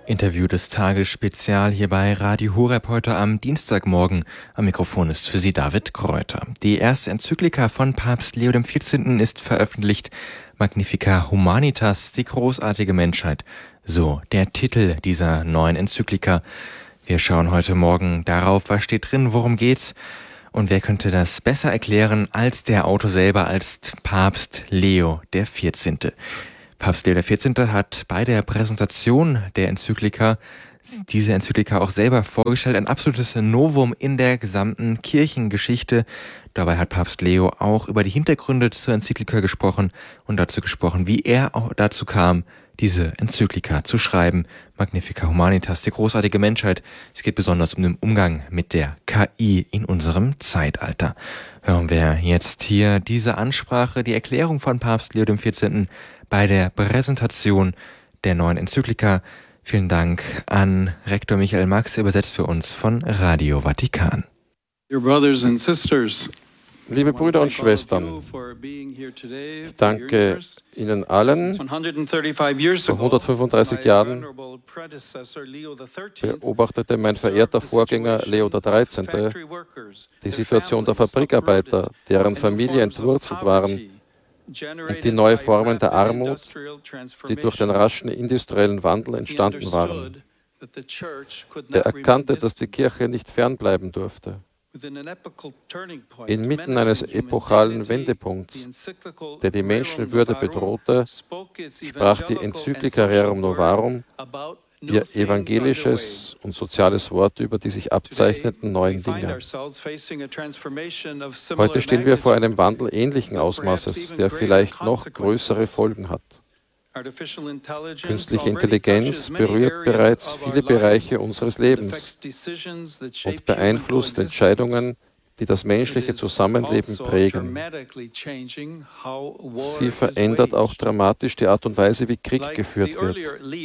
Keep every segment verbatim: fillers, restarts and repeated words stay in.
Interview des Tages Spezial hier bei Radio Horeb heute am Dienstagmorgen. Am Mikrofon ist für Sie David Kräuter. Die erste Enzyklika von Papst Leo der vierzehnten. ist veröffentlicht. Magnifica Humanitas, die großartige Menschheit. So der Titel dieser neuen Enzyklika. Wir schauen heute Morgen darauf, was steht drin, worum geht's. Und wer könnte das besser erklären als der Autor selber, als Papst Leo der vierzehnte. Papst Leo der vierzehnte. hat bei der Präsentation der Enzyklika diese Enzyklika auch selber vorgestellt. Ein absolutes Novum in der gesamten Kirchengeschichte. Dabei hat Papst Leo auch über die Hintergründe zur Enzyklika gesprochen und dazu gesprochen, wie er auch dazu kam, diese Enzyklika zu schreiben. Magnifica Humanitas, die großartige Menschheit. Es geht besonders um den Umgang mit der K I in unserem Zeitalter. Hören wir jetzt hier diese Ansprache, die Erklärung von Papst Leo der vierzehnte. bei der Präsentation der neuen Enzyklika. Vielen Dank an Rektor Michael Max, übersetzt für uns von Radio Vatikan. Dear brothers and sisters, Liebe Brüder und Schwestern, ich danke Ihnen allen. Vor hundertfünfunddreißig Jahren beobachtete mein verehrter Vorgänger Leo der dreizehnte. die Situation der Fabrikarbeiter, deren Familien entwurzelt waren, und die neuen Formen der Armut, die durch den raschen industriellen Wandel entstanden waren. Er erkannte, dass die Kirche nicht fernbleiben durfte. Inmitten eines epochalen Wendepunkts, der die Menschenwürde bedrohte, sprach die Enzyklika Rerum Novarum ihr evangelisches und soziales Wort über die sich abzeichnenden neuen Dinge. Heute stehen wir vor einem Wandel ähnlichen Ausmaßes, der vielleicht noch größere Folgen hat. Künstliche Intelligenz berührt bereits viele Bereiche unseres Lebens und beeinflusst Entscheidungen, die das menschliche Zusammenleben prägen. Sie verändert auch dramatisch die Art und Weise, wie Krieg geführt wird.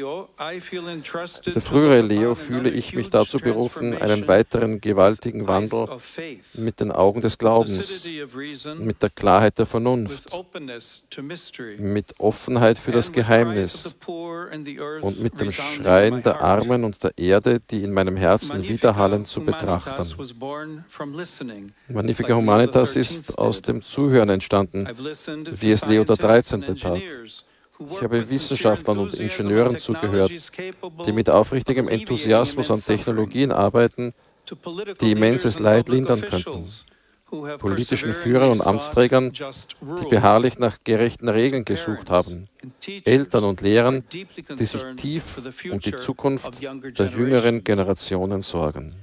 Der frühere Leo fühle ich mich dazu berufen, einen weiteren gewaltigen Wandel mit den Augen des Glaubens, mit der Klarheit der Vernunft, mit Offenheit für das Geheimnis und mit dem Schreien der Armen und der Erde, die in meinem Herzen widerhallen, zu betrachten. Magnifica Humanitas ist aus dem Zuhören entstanden, wie es Leo der dreizehnte. tat. Ich habe Wissenschaftlern und Ingenieuren zugehört, die mit aufrichtigem Enthusiasmus an Technologien arbeiten, die immenses Leid lindern könnten. Politischen Führern und Amtsträgern, die beharrlich nach gerechten Regeln gesucht haben. Eltern und Lehrern, die sich tief um die Zukunft der jüngeren Generationen sorgen.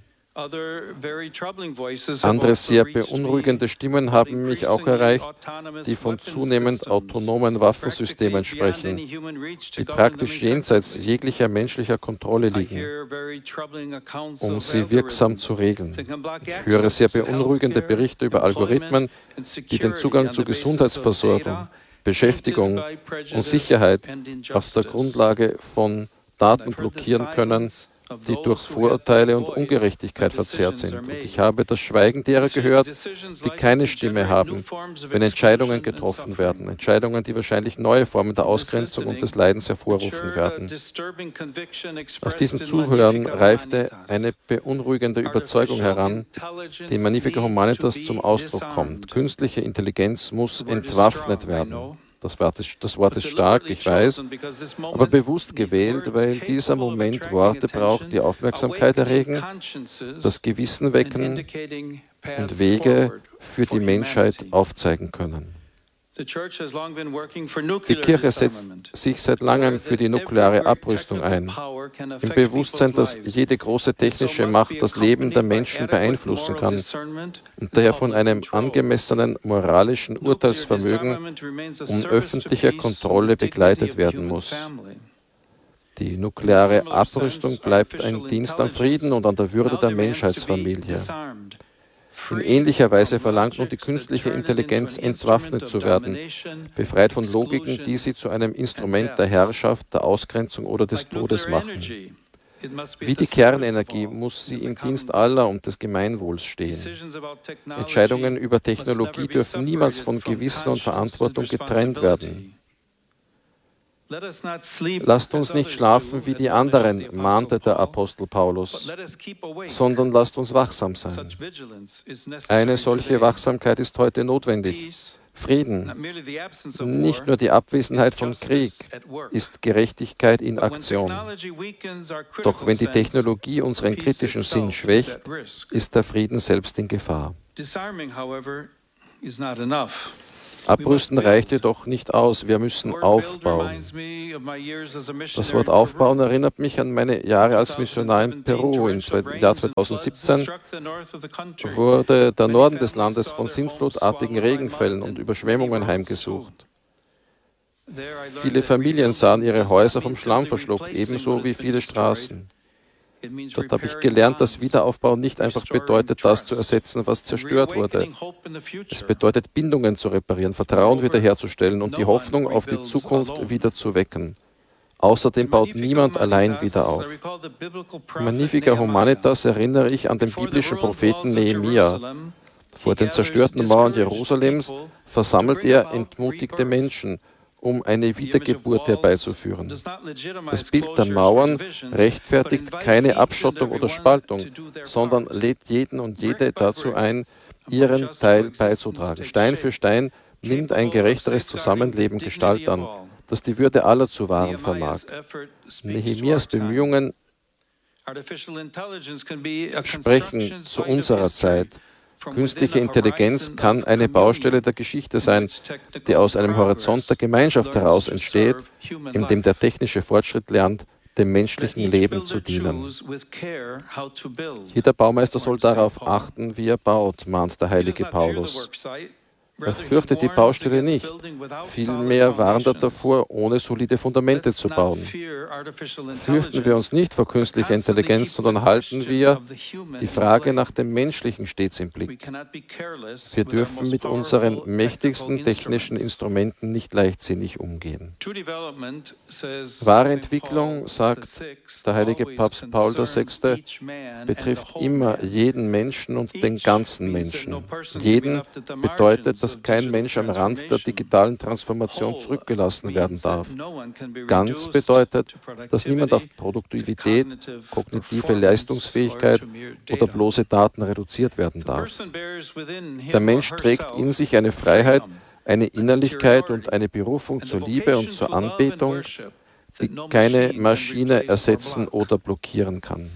Andere sehr beunruhigende Stimmen haben mich auch erreicht, die von zunehmend autonomen Waffensystemen sprechen, die praktisch jenseits jeglicher menschlicher Kontrolle liegen, um sie wirksam zu regeln. Ich höre sehr beunruhigende Berichte über Algorithmen, die den Zugang zu Gesundheitsversorgung, Beschäftigung und Sicherheit auf der Grundlage von Daten blockieren können, die durch Vorurteile und Ungerechtigkeit verzerrt sind. Und ich habe das Schweigen derer gehört, die keine Stimme haben, wenn Entscheidungen getroffen werden. Entscheidungen, die wahrscheinlich neue Formen der Ausgrenzung und des Leidens hervorrufen werden. Aus diesem Zuhören reifte eine beunruhigende Überzeugung heran, die in Magnifica Humanitas zum Ausdruck kommt. Künstliche Intelligenz muss entwaffnet werden. Das Wort, ist, das Wort ist stark, ich weiß, aber bewusst gewählt, weil dieser Moment Worte braucht, die Aufmerksamkeit erregen, das Gewissen wecken und Wege für die Menschheit aufzeigen können. Die Kirche setzt sich seit langem für die nukleare Abrüstung ein, im Bewusstsein, dass jede große technische Macht das Leben der Menschen beeinflussen kann und daher von einem angemessenen moralischen Urteilsvermögen und öffentlicher Kontrolle begleitet werden muss. Die nukleare Abrüstung bleibt ein Dienst am Frieden und an der Würde der Menschheitsfamilie. In ähnlicher Weise verlangt nun die künstliche Intelligenz, entwaffnet zu werden, befreit von Logiken, die sie zu einem Instrument der Herrschaft, der Ausgrenzung oder des Todes machen. Wie die Kernenergie muss sie im Dienst aller und des Gemeinwohls stehen. Entscheidungen über Technologie dürfen niemals von Gewissen und Verantwortung getrennt werden. Lasst uns nicht schlafen wie die anderen, mahnte der Apostel Paulus, sondern lasst uns wachsam sein. Eine solche Wachsamkeit ist heute notwendig. Frieden, nicht nur die Abwesenheit von Krieg, ist Gerechtigkeit in Aktion. Doch wenn die Technologie unseren kritischen Sinn schwächt, ist der Frieden selbst in Gefahr. Abrüsten reicht jedoch nicht aus, wir müssen aufbauen. Das Wort aufbauen erinnert mich an meine Jahre als Missionar in Peru. Im Jahr zweitausendsiebzehn wurde der Norden des Landes von sintflutartigen Regenfällen und Überschwemmungen heimgesucht. Viele Familien sahen ihre Häuser vom Schlamm verschluckt, ebenso wie viele Straßen. Dort habe ich gelernt, dass Wiederaufbau nicht einfach bedeutet, das zu ersetzen, was zerstört wurde. Es bedeutet, Bindungen zu reparieren, Vertrauen wiederherzustellen und die Hoffnung auf die Zukunft wieder zu wecken. Außerdem baut niemand allein wieder auf. Magnifica Humanitas erinnere ich an den biblischen Propheten Nehemia. Vor den zerstörten Mauern Jerusalems versammelt er entmutigte Menschen, um eine Wiedergeburt herbeizuführen. Das Bild der Mauern rechtfertigt keine Abschottung oder Spaltung, sondern lädt jeden und jede dazu ein, ihren Teil beizutragen. Stein für Stein nimmt ein gerechteres Zusammenleben Gestalt an, das die Würde aller zu wahren vermag. Nehemias Bemühungen sprechen zu unserer Zeit. Künstliche Intelligenz kann eine Baustelle der Geschichte sein, die aus einem Horizont der Gemeinschaft heraus entsteht, in dem der technische Fortschritt lernt, dem menschlichen Leben zu dienen. Jeder Baumeister soll darauf achten, wie er baut, mahnt der heilige Paulus. Er fürchtet die Baustelle nicht. Vielmehr warnt er davor, ohne solide Fundamente zu bauen. Fürchten wir uns nicht vor künstlicher Intelligenz, sondern halten wir die Frage nach dem Menschlichen stets im Blick. Wir dürfen mit unseren mächtigsten technischen Instrumenten nicht leichtsinnig umgehen. Wahre Entwicklung, sagt der heilige Papst Paul der Sechste, betrifft immer jeden Menschen und den ganzen Menschen. Jeden bedeutet, dass kein Mensch am Rand der digitalen Transformation zurückgelassen werden darf. Ganz bedeutet, dass niemand auf Produktivität, kognitive Leistungsfähigkeit oder bloße Daten reduziert werden darf. Der Mensch trägt in sich eine Freiheit, eine Innerlichkeit und eine Berufung zur Liebe und zur Anbetung, die keine Maschine ersetzen oder blockieren kann.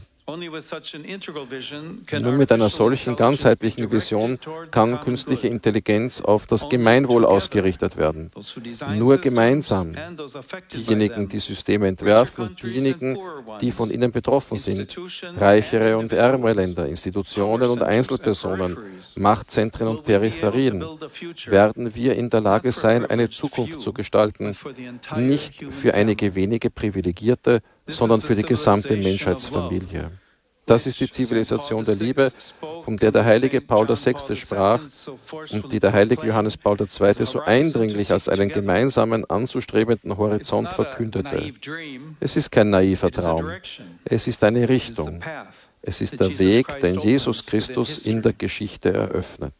Nur mit einer solchen ganzheitlichen Vision kann künstliche Intelligenz auf das Gemeinwohl ausgerichtet werden. Nur gemeinsam, diejenigen, die Systeme entwerfen und diejenigen, die von ihnen betroffen sind, reichere und ärmere Länder, Institutionen und Einzelpersonen, Machtzentren und Peripherien, werden wir in der Lage sein, eine Zukunft zu gestalten, nicht für einige wenige Privilegierte, sondern für die gesamte Menschheitsfamilie. Das ist die Zivilisation der Liebe, von der der heilige Paul der Sechste sprach und die der heilige Johannes Paul der Zweite so eindringlich als einen gemeinsamen, anzustrebenden Horizont verkündete. Es ist kein naiver Traum, es ist eine Richtung. Es ist der Weg, den Jesus Christus in der Geschichte eröffnet.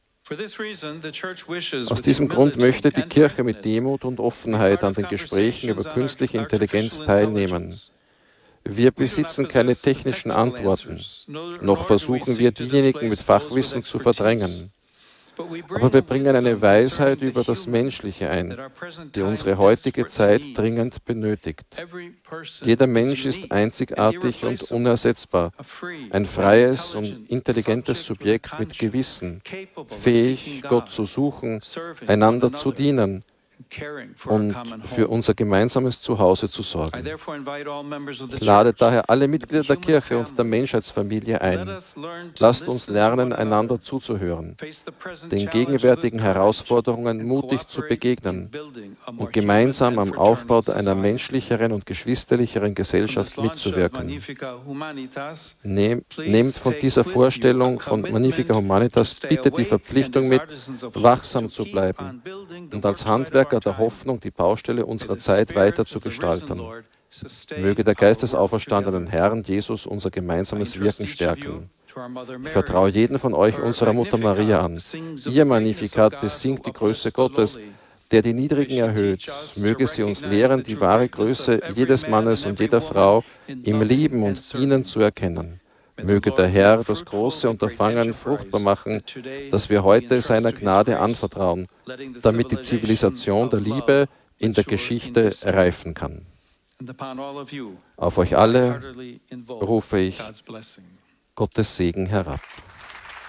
Aus diesem Grund möchte die Kirche mit Demut und Offenheit an den Gesprächen über künstliche Intelligenz teilnehmen. Wir besitzen keine technischen Antworten, noch versuchen wir, diejenigen mit Fachwissen zu verdrängen. Aber wir bringen eine Weisheit über das Menschliche ein, die unsere heutige Zeit dringend benötigt. Jeder Mensch ist einzigartig und unersetzbar, ein freies und intelligentes Subjekt mit Gewissen, fähig, Gott zu suchen, einander zu dienen und für unser gemeinsames Zuhause zu sorgen. Ich lade daher alle Mitglieder der Kirche und der Menschheitsfamilie ein. Lasst uns lernen, einander zuzuhören, den gegenwärtigen Herausforderungen mutig zu begegnen und gemeinsam am Aufbau einer menschlicheren und geschwisterlicheren Gesellschaft mitzuwirken. Nehmt von dieser Vorstellung von Magnifica Humanitas bitte die Verpflichtung mit, wachsam zu bleiben und als Handwerker der Hoffnung, die Baustelle unserer Zeit weiter zu gestalten. Möge der Geist des auferstandenen Herrn Jesus unser gemeinsames Wirken stärken. Ich vertraue jeden von euch unserer Mutter Maria an. Ihr Magnificat besingt die Größe Gottes, der die Niedrigen erhöht. Möge sie uns lehren, die wahre Größe jedes Mannes und jeder Frau im Lieben und Dienen zu erkennen. Möge der Herr das große Unterfangen fruchtbar machen, das wir heute seiner Gnade anvertrauen, damit die Zivilisation der Liebe in der Geschichte reifen kann. Auf euch alle rufe ich Gottes Segen herab.